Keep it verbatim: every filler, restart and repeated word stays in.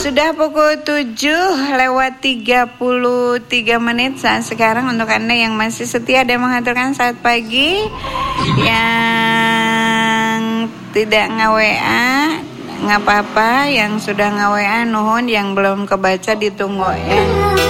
Sudah pukul tujuh lewat tiga puluh tiga menit saat sekarang. Untuk Anda yang masih setia dan mengaturkan saat pagi, yang tidak nge-W A nggak apa-apa, yang sudah nge-W A nuhun, yang belum kebaca ditunggu ya.